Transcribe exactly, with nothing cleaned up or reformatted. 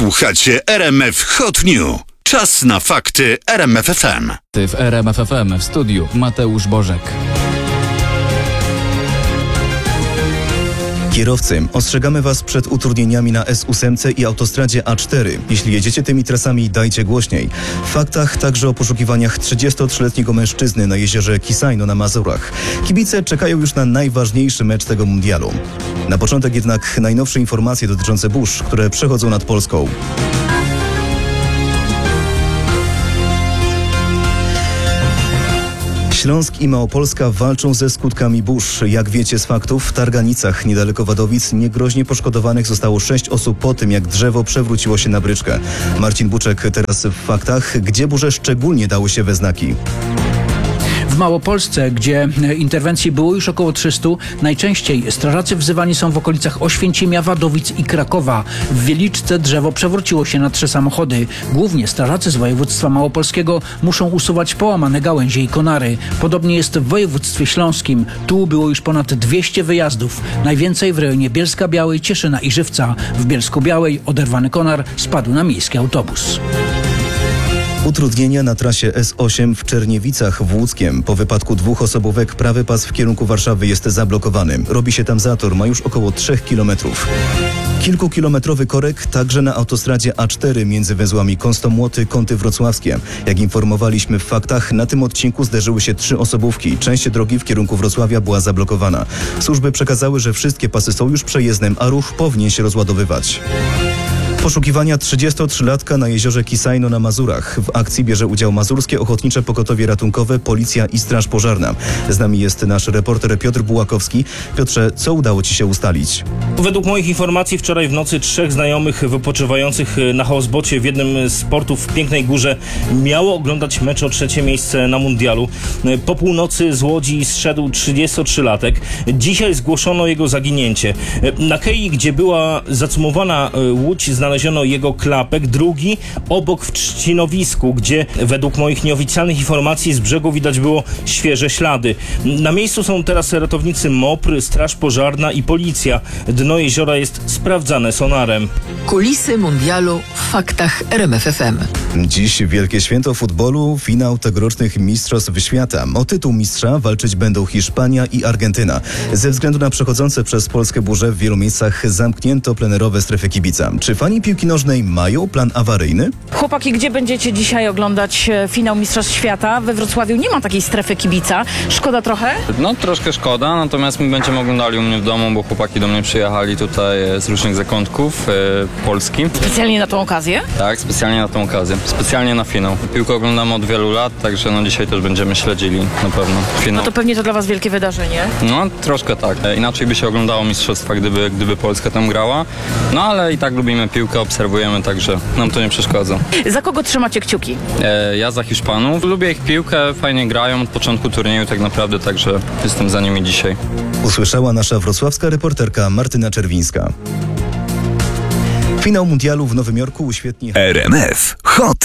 Słuchacie R M F Hot News. Czas na fakty R M F F M. Ty w R M F F M w studiu Mateusz Bożek. Kierowcy, ostrzegamy Was przed utrudnieniami na S osiem i autostradzie A cztery. Jeśli jedziecie tymi trasami, dajcie głośniej. W faktach także o poszukiwaniach trzydziestotrzyletniego mężczyzny na jeziorze Kisajno na Mazurach. Kibice czekają już na najważniejszy mecz tego mundialu. Na początek jednak najnowsze informacje dotyczące burz, które przechodzą nad Polską. Śląsk i Małopolska walczą ze skutkami burz. Jak wiecie z faktów, w Targanicach, niedaleko Wadowic, niegroźnie poszkodowanych zostało sześć osób po tym, jak drzewo przewróciło się na bryczkę. Marcin Buczek teraz w faktach, gdzie burze szczególnie dały się we znaki. W Małopolsce, gdzie interwencji było już około trzysta, najczęściej strażacy wzywani są w okolicach Oświęcimia, Wadowic i Krakowa. W Wieliczce drzewo przewróciło się na trzy samochody. Głównie strażacy z województwa małopolskiego muszą usuwać połamane gałęzie i konary. Podobnie jest w województwie śląskim. Tu było już ponad dwieście wyjazdów. Najwięcej w rejonie Bielska-Białej, Cieszyna i Żywca. W Bielsku-Białej oderwany konar spadł na miejski autobus. Utrudnienia na trasie S osiem w Czerniewicach w Łódzkiem. Po wypadku dwóch osobówek prawy pas w kierunku Warszawy jest zablokowany. Robi się tam zator, ma już około trzech kilometrów. Kilkukilometrowy korek także na autostradzie A cztery między węzłami Kąstomłoty, Kąty Wrocławskie. Jak informowaliśmy w faktach, na tym odcinku zderzyły się trzy osobówki. Część drogi w kierunku Wrocławia była zablokowana. Służby przekazały, że wszystkie pasy są już przejezdnem, a ruch powinien się rozładowywać. Poszukiwania trzydziestotrzylatka na jeziorze Kisajno na Mazurach. W akcji bierze udział Mazurskie Ochotnicze Pogotowie Ratunkowe, Policja i Straż Pożarna. Z nami jest nasz reporter Piotr Bułakowski. Piotrze, co udało Ci się ustalić? Według moich informacji wczoraj w nocy trzech znajomych wypoczywających na housebocie w jednym z portów w Pięknej Górze miało oglądać mecz o trzecie miejsce na mundialu. Po północy z łodzi zszedł trzydziestotrzylatek. Dzisiaj zgłoszono jego zaginięcie. Na kei, gdzie była zacumowana łódź, znaleziono Znaleziono jego klapek, drugi obok w trzcinowisku, gdzie według moich nieoficjalnych informacji z brzegu widać było świeże ślady. Na miejscu są teraz ratownicy M O P R, Straż Pożarna i Policja. Dno jeziora jest sprawdzane sonarem. Kulisy mundialu w faktach R M F F M. Dziś wielkie święto futbolu, finał tegorocznych Mistrzostw Świata. O tytuł mistrza walczyć będą Hiszpania i Argentyna. Ze względu na przechodzące przez Polskę burze w wielu miejscach zamknięto plenerowe strefy kibica. Czy fani piłki nożnej mają plan awaryjny? Chłopaki, gdzie będziecie dzisiaj oglądać finał Mistrzostw Świata? We Wrocławiu nie ma takiej strefy kibica. Szkoda trochę? No troszkę szkoda, natomiast my będziemy oglądali u mnie w domu, bo chłopaki do mnie przyjechali tutaj z różnych zakątków e, Polski. Specjalnie na tą okazję? Tak, specjalnie na tą okazję. Specjalnie na finał. Piłkę oglądamy od wielu lat, także no dzisiaj też będziemy śledzili na pewno finał. No to pewnie to dla Was wielkie wydarzenie. No troszkę tak. E, inaczej by się oglądało mistrzostwa, gdyby, gdyby Polska tam grała. No ale i tak lubimy piłkę, obserwujemy, także nam to nie przeszkadza. Za kogo trzymacie kciuki? E, ja za Hiszpanów. Lubię ich piłkę, fajnie grają od początku turnieju tak naprawdę, także jestem za nimi dzisiaj. Usłyszała nasza wrocławska reporterka Martyna Czerwińska. Finał mundialu w Nowym Jorku uświetni R M F Hot